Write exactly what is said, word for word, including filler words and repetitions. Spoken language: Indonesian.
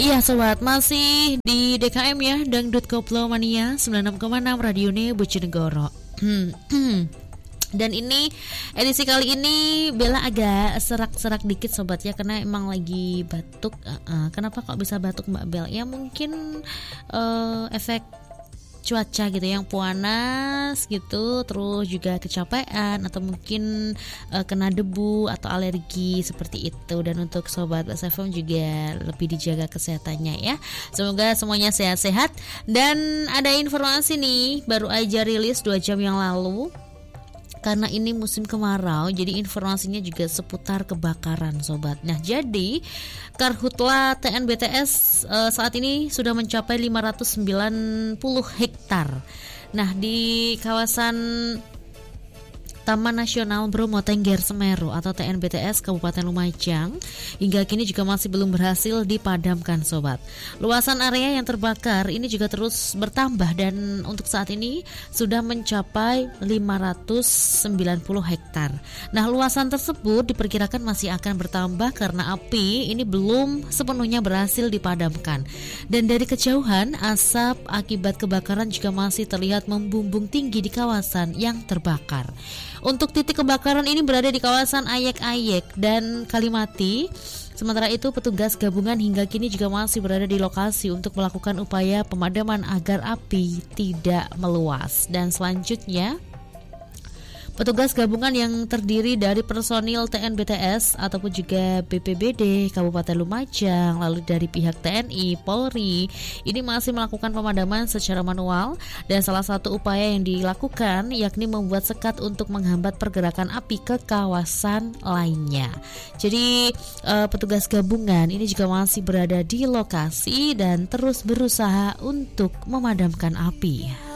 Iya sobat, masih di D K M ya, Dangdut Koplo Mania sembilan puluh enam koma enam Radione Bojonegoro. Dan ini edisi kali ini Bella agak serak-serak dikit sobat ya, karena emang lagi batuk. uh-uh. Kenapa kok bisa batuk Mbak Bel? Ya mungkin uh, efek cuaca gitu yang panas gitu, terus juga kecapean atau mungkin uh, kena debu atau alergi seperti itu. Dan untuk sobat Bas F M juga lebih dijaga kesehatannya ya. Semoga semuanya sehat-sehat. Dan ada informasi nih baru aja rilis dua jam yang lalu. Karena ini musim kemarau, jadi informasinya juga seputar kebakaran sobat. Nah jadi Karhutla T N B T S e, saat ini sudah mencapai lima ratus sembilan puluh hektar. Nah di kawasan Taman Nasional Bromo Tengger Semeru atau T N B T S Kabupaten Lumajang hingga kini juga masih belum berhasil dipadamkan sobat. Luasan area yang terbakar ini juga terus bertambah dan untuk saat ini sudah mencapai lima ratus sembilan puluh hektar. Nah luasan tersebut diperkirakan masih akan bertambah karena api ini belum sepenuhnya berhasil dipadamkan. Dan dari kejauhan asap akibat kebakaran juga masih terlihat membumbung tinggi di kawasan yang terbakar. Untuk titik kebakaran ini berada di kawasan Ayek-Ayek dan Kalimati. Sementara itu petugas gabungan hingga kini juga masih berada di lokasi untuk melakukan upaya pemadaman agar api tidak meluas. Dan selanjutnya petugas gabungan yang terdiri dari personil T N B T S ataupun juga B P B D Kabupaten Lumajang, lalu dari pihak T N I, Polri, ini masih melakukan pemadaman secara manual. Dan salah satu upaya yang dilakukan yakni membuat sekat untuk menghambat pergerakan api ke kawasan lainnya. Jadi eh, petugas gabungan ini juga masih berada di lokasi dan terus berusaha untuk memadamkan api.